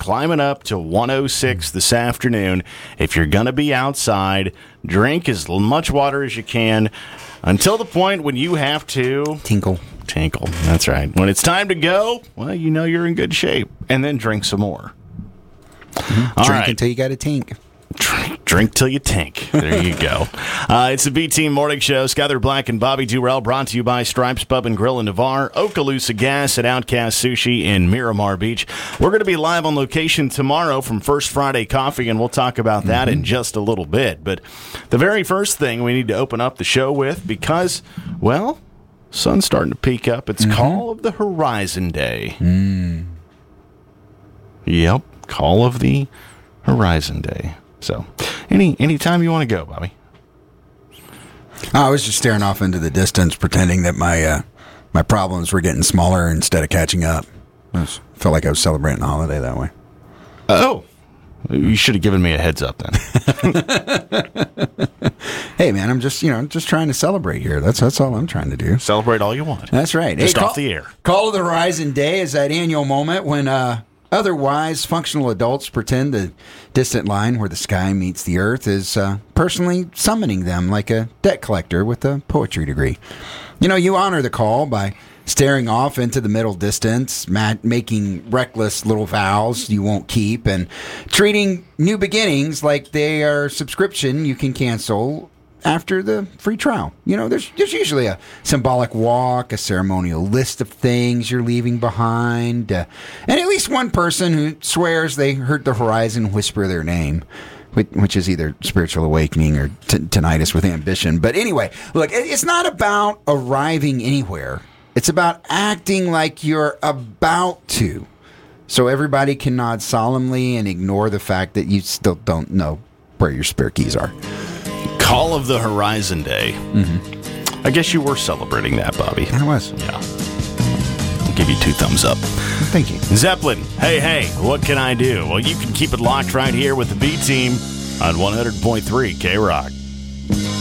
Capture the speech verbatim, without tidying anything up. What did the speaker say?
climbing up to one oh six this afternoon. If you're going to be outside, drink as much water as you can until the point when you have to Tinkle. Tinkle. That's right. When it's time to go, well, you know you're in good shape. And then drink some more. Mm-hmm. All drink right. until you got to tink. Drink, drink till you tink. There you go. Uh, it's the B-Team Morning Show. Skyler Black and Bobby Durrell, brought to you by Stripes Pub and Grill in Navarre, Okaloosa Gas, and Outcast Sushi in Miramar Beach. We're going to be live on location tomorrow from First Friday Coffee, and we'll talk about that mm-hmm. in just a little bit. But the very first thing we need to open up the show with, because, well, sun's starting to peak up. It's mm-hmm. Call of the Horizon Day. Mm. Yep, Call of the Horizon Day. So, any any time you want to go, Bobby. I was just staring off into the distance, pretending that my uh, my problems were getting smaller instead of catching up. I was, felt like I was celebrating the holiday that way. Oh, you should have given me a heads up then. Hey, man, I'm just you know just trying to celebrate here. That's that's all I'm trying to do. Celebrate all you want. That's right. Just hey, off call, the air. Call of the Horizon Day is that annual moment when uh, otherwise functional adults pretend the distant line where the sky meets the earth is uh, personally summoning them like a debt collector with a poetry degree. You know, you honor the call by staring off into the middle distance, mat- making reckless little vows you won't keep, and treating new beginnings like they are a subscription you can cancel after the free trial. You know, there's, there's usually a symbolic walk, a ceremonial list of things you're leaving behind, uh, and at least one person who swears they heard the horizon whisper their name, which, which is either spiritual awakening or t- tinnitus with ambition. But anyway, look, it, it's not about arriving anywhere. It's about acting like you're about to, so everybody can nod solemnly and ignore the fact that you still don't know where your spare keys are. Call of the Horizon Day. Mm-hmm. I guess you were celebrating that, Bobby. I was. Yeah. I'll give you two thumbs up. Thank you. Zeppelin, hey, hey, what can I do? Well, you can keep it locked right here with the B-Team on one hundred point three K-Rock.